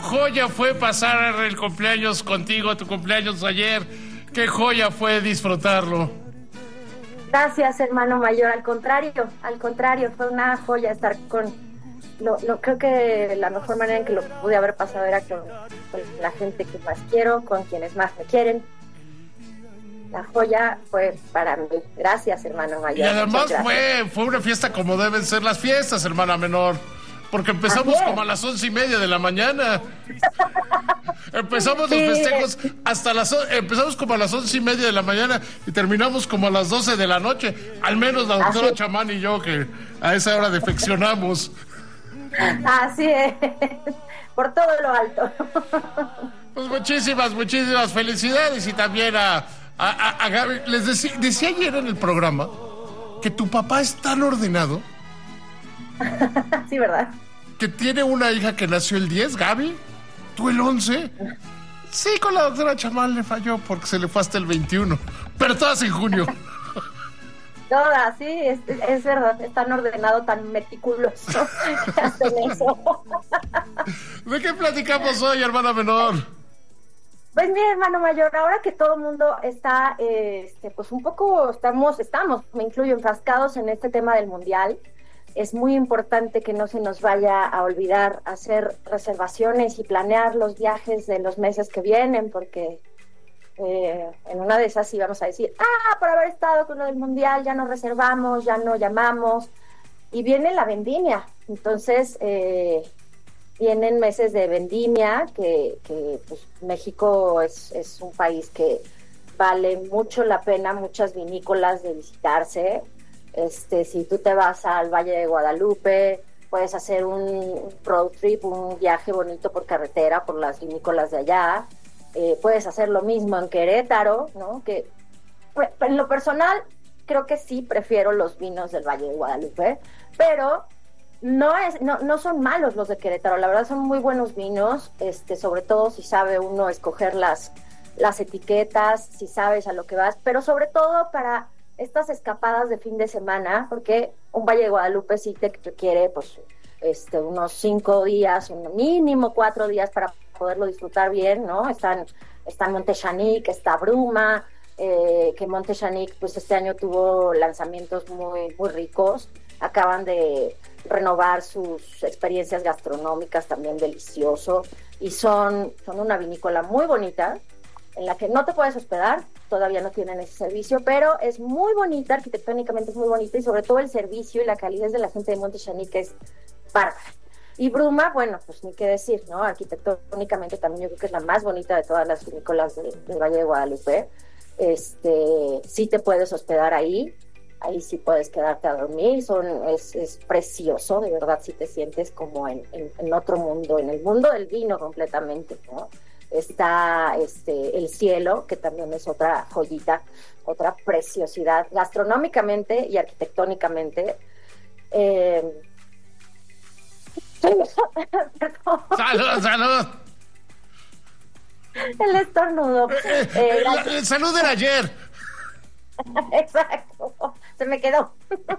joya fue pasar el cumpleaños contigo, tu cumpleaños ayer. Qué joya fue disfrutarlo. Gracias, hermano mayor. Al contrario, fue una joya estar con... creo que la mejor manera en que lo pude haber pasado era con la gente que más quiero, con quienes más me quieren. La joya fue para mí. Gracias, hermano mayor. Y además fue una fiesta como deben ser las fiestas, hermana menor. Porque empezamos como a las 11:30 de la mañana. Empezamos los festejos empezamos como a las 11:30 de la mañana y terminamos como a las 12 de la noche. Al menos la doctora Chamán y yo, que a esa hora defeccionamos. Así es. Por todo lo alto. Pues muchísimas felicidades. Y también a Gaby. Les decía ayer en el programa que tu papá es tan ordenado. Sí, ¿verdad? Que tiene una hija que nació el 10, Gaby. ¿Tú el 11? Sí, con la doctora Chamán le falló porque se le fue hasta el 21. Pero todas en junio. Todas, sí, es verdad. Es tan ordenado, tan meticuloso. Que hacen eso. ¿De qué platicamos hoy, hermana menor? Pues mira, hermano mayor, ahora que todo el mundo está, pues un poco estamos, me incluyo, enfrascados en este tema del mundial. Es muy importante que no se nos vaya a olvidar hacer reservaciones y planear los viajes de los meses que vienen, porque en una de esas sí vamos a decir, por haber estado con lo del mundial ya no reservamos, ya no llamamos, y viene la vendimia. Entonces vienen meses de vendimia, que pues, México es un país que vale mucho la pena, muchas vinícolas de visitarse. Si tú te vas al Valle de Guadalupe, puedes hacer un road trip, un viaje bonito por carretera, por las vinícolas de allá. Puedes hacer lo mismo en Querétaro, ¿no? Que en lo personal creo que sí prefiero los vinos del Valle de Guadalupe, pero no son malos los de Querétaro. La verdad son muy buenos vinos, sobre todo si sabe uno escoger las etiquetas, si sabes a lo que vas, pero sobre todo para estas escapadas de fin de semana, porque un Valle de Guadalupe sí te requiere pues unos 5 días, un mínimo 4 días para poderlo disfrutar bien, ¿no? Están Monte Chanic, está Bruma, que Monte Chanic pues este año tuvo lanzamientos muy, muy ricos. Acaban de renovar sus experiencias gastronómicas, también delicioso, y son una vinícola muy bonita, en la que no te puedes hospedar, todavía no tienen ese servicio, pero es muy bonita, arquitectónicamente es muy bonita, y sobre todo el servicio y la calidez de la gente de Monte Chanic es bárbara. Y Bruma, bueno, pues ni qué decir, ¿no? Arquitectónicamente también yo creo que es la más bonita de todas las vinícolas del Valle de Guadalupe. Sí te puedes hospedar ahí sí puedes quedarte a dormir, es precioso, de verdad, si te sientes como en otro mundo, en el mundo del vino completamente, ¿no? Está el cielo, que también es otra joyita, otra preciosidad, gastronómicamente y arquitectónicamente. ¡Salud! El estornudo. El salud era ayer. Exacto, se me quedó.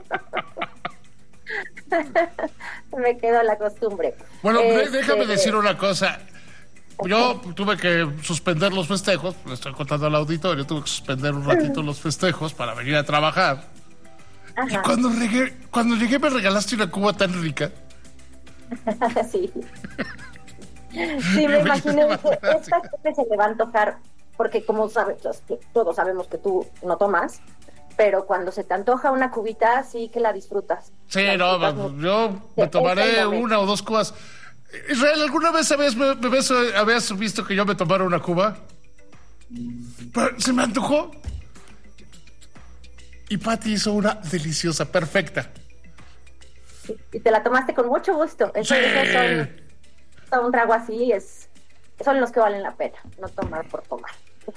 Se me quedó la costumbre. Bueno, déjame decir una cosa. Yo tuve que suspender los festejos, le estoy contando al auditorio, tuve que suspender un ratito los festejos para venir a trabajar. Ajá. Y cuando llegué me regalaste una cuba tan rica. Sí. Sí, me imaginé que esta gente se le va a antojar, porque como sabes, todos sabemos que tú no tomas, pero cuando se te antoja una cubita, sí que la disfrutas. Sí, yo me tomaré una o dos cubas. Israel, ¿alguna vez habías visto que yo me tomara una cuba? Pero se me antojó. Y Pati hizo una deliciosa, perfecta. Y te la tomaste con mucho gusto. Sí. Un trago así son los que valen la pena, no tomar por tomar.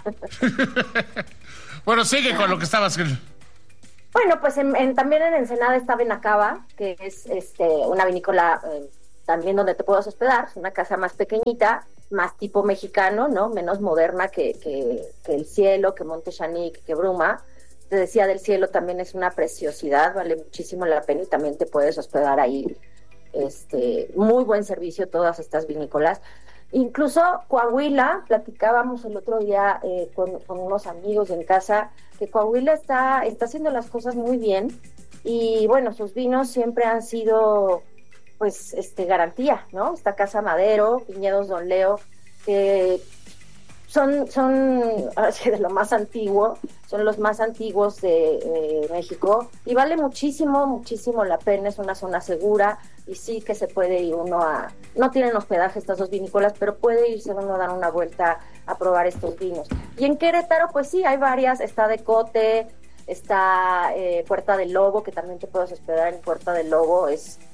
Bueno, sigue con lo que estabas. Bueno, pues también en Ensenada está Benacaba, que es una vinícola también donde te puedes hospedar, es una casa más pequeñita, más tipo mexicano, ¿no? Menos moderna que el cielo, que Monte Chanic, que Bruma. Te decía, del cielo también es una preciosidad, vale muchísimo la pena y también te puedes hospedar ahí. Muy buen servicio todas estas vinícolas. Incluso Coahuila, platicábamos el otro día con unos amigos en casa, que Coahuila está haciendo las cosas muy bien y bueno, sus vinos siempre han sido pues garantía, ¿no? Esta Casa Madero, Viñedos Don Leo, que son ahora sí, de lo más antiguo, son los más antiguos de México y vale muchísimo, muchísimo la pena, es una zona segura y sí que se puede ir uno no tienen hospedaje estas dos vinícolas, pero puede irse uno a dar una vuelta a probar estos vinos. Y en Querétaro, pues sí, hay varias, está Decote, está Puerta del Lobo, que también te puedes hospedar en Puerta del Lobo,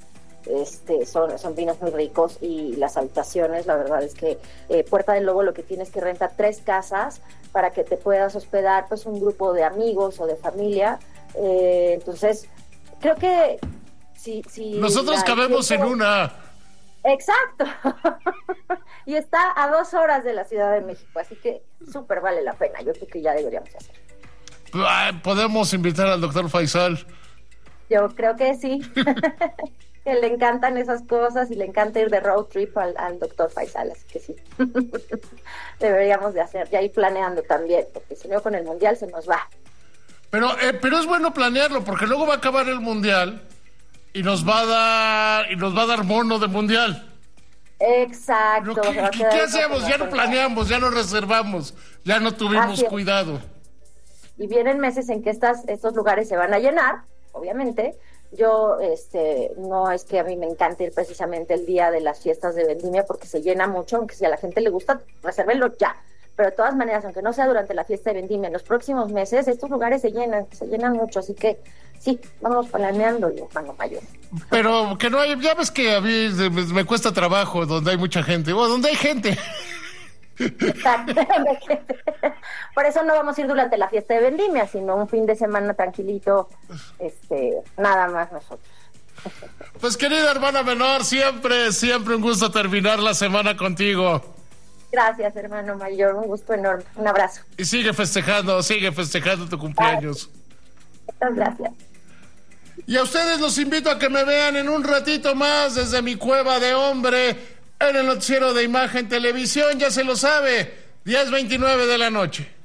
son vinos muy ricos y las habitaciones, la verdad es que Puerta del Lobo lo que tienes que rentar 3 casas para que te puedas hospedar pues un grupo de amigos o de familia, entonces creo que si nosotros cabemos en una. Exacto. Y está a 2 horas de la Ciudad de México, así que súper vale la pena, yo creo que ya deberíamos hacer. Podemos invitar al doctor Faisal. Yo creo que sí. Que le encantan esas cosas y le encanta ir de road trip al doctor Faisal, así que sí. Deberíamos de hacer, ya ir planeando también, porque si no con el Mundial se nos va. Pero es bueno planearlo, porque luego va a acabar el Mundial y nos va a dar mono de Mundial. Exacto. ¿Qué hacemos? Ya no planeamos, ya no reservamos, ya no tuvimos cuidado. Y vienen meses en que estos lugares se van a llenar, obviamente. Yo, no es que a mí me encante ir precisamente el día de las fiestas de vendimia porque se llena mucho, aunque si a la gente le gusta, resérvenlo ya. Pero de todas maneras, aunque no sea durante la fiesta de vendimia, en los próximos meses estos lugares se llenan mucho, así que sí, vamos planeándolo, mano mayor. Pero que no hay, ya ves que a mí me cuesta trabajo donde hay mucha gente, o donde hay gente. Exacto. Por eso no vamos a ir durante la fiesta de vendimia, sino un fin de semana tranquilito, nada más nosotros. Pues querida hermana menor, siempre un gusto terminar la semana contigo. Gracias, hermano mayor, un gusto enorme, un abrazo. Y sigue festejando tu cumpleaños. Muchas gracias. Y a ustedes los invito a que me vean en un ratito más desde mi cueva de hombre en el noticiero de Imagen Televisión, ya se lo sabe, 10:29 de la noche.